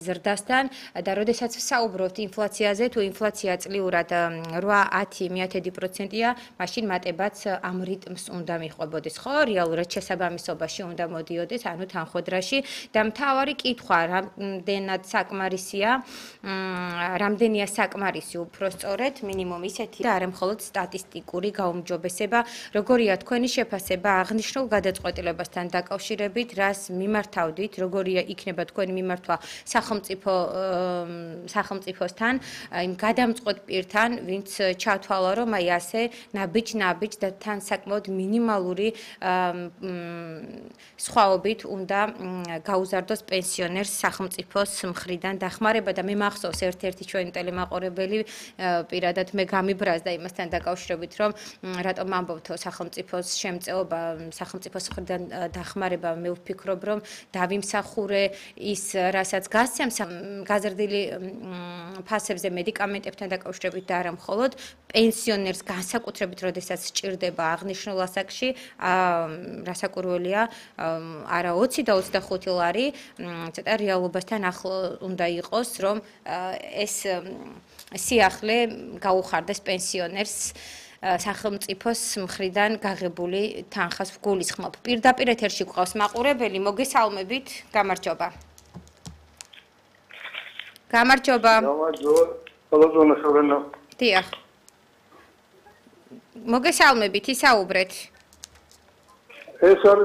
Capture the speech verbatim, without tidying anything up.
ზრდასთან და როდესაც ვსაუბრობთ ინფლაციაზე, თუ ინფლაცია წლიურად რვა ათი მეათედი პროცენტია, მაშინ მატებაც ამ რიტმს უნდა მიყვებოდეს, ხო? რეალურად შესაბამისობაში უნდა მოდიოდეს, ანუ თანხმდრაში და მთავარი კითხვა, რამდენად საკმარისია, რამდენია საკმარისი უпростоრეთ, მინიმუმ ისეთი და არა მხოლოდ სტატისტიკური გაუმჯობესება, როგორია თქვენი შეფასება აღნიშნულ გადაწყვეტილებასთან დაკავშირებით, რას მიმართავდით, როგორია იქნება თქვენი მიმართვა სახელმწიფო სახელმწიფოსთან, იმ გადამწყვეტ პირთან, ვინც ჩათვალა, რომ აი ასე ნაბიჯ-ნაბიჯ და თან საკმაოდ მინიმალური სხვაობით უნდა გაუზარდოს პენსიონერს სახელმწიფოს მხრიდან დახმარება და მე მახსოვს ერთ-ერთი ჩვენი ტელემაყურებელი პირადად მე გამიბრაზდა იმასთან დაკავშირებით, რომ რატომ ამბობთო სახელმწიფოს შემწეობა, სახელმწიფოს მხრიდან დახმარება, მე ვფიქრობ, რომ დავიმსახურე ის, რასაც გასცემს გაზრდილი ფასებზე მედიკამენტებთან დაკავშირებით და არა მხოლოდ პენსიონერს განსაკუთრებით, როდესაც სჭირდება აღნიშნულ ასაკში, რასაკურველია არა ოცი და ოცდახუთი ლარი, ცოტა რეალობასთან ახლო უნდა იყოს, რომ ეს სიახლე გაუხარდეს პენსიონერს სახელმწიფოს მხრიდან გაღებული თანხას ვგულისხმობ. პირდაპირ ეთერში გვყავს მაყურებელი, მოგესალმებით, გამარჯობა. გამარჯობა. გამარჯობა. დიახ. მოგესალმებით, ისაუბრეთ. ეს არის